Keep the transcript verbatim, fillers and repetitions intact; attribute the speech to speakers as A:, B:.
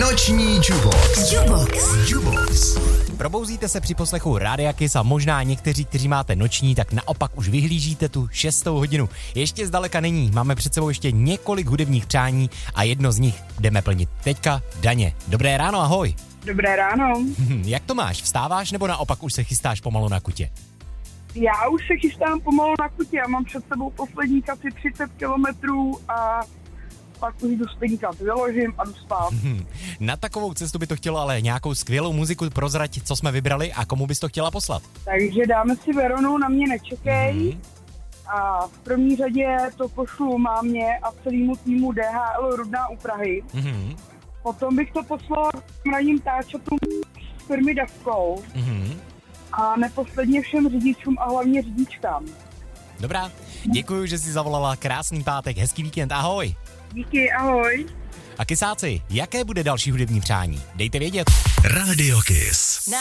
A: Noční Jubox.
B: Jubox.
A: Jubox.
C: Probouzíte se při poslechu Rádia Kiss a možná někteří, kteří máte noční, tak naopak už vyhlížíte tu šestou hodinu. Ještě zdaleka není, máme před sebou ještě několik hudebních přání a jedno z nich jdeme plnit. Teďka Daně. Dobré ráno, ahoj.
D: Dobré ráno.
C: Jak to máš? Vstáváš nebo naopak už se chystáš pomalu na kutě?
D: Já už se chystám pomalu na kutě, já mám před sebou posledních asi třicet kilometrů a pak už jdu stinkat, vyložím a jdu spát.
C: Na takovou cestu by to chtělo ale nějakou skvělou muziku prozrať, co jsme vybrali a komu bys to chtěla poslat?
D: Takže dáme si Veronu, Na mě nečekej. Mm-hmm. A v první řadě to pošlu mámě a celému týmu D H L Rudná u Prahy.
C: Mm-hmm.
D: Potom bych to poslal mladým táčatům s firmy Davkou.
C: Mm-hmm.
D: A neposledně všem řidičům a hlavně řidičkám.
C: Dobrá, děkuji, že jsi zavolala, krásný pátek, hezký víkend, ahoj.
D: Díky, ahoj.
C: A kysáci, jaké bude další hudební přání? Dejte vědět.
A: Rádio Kiss.
B: Na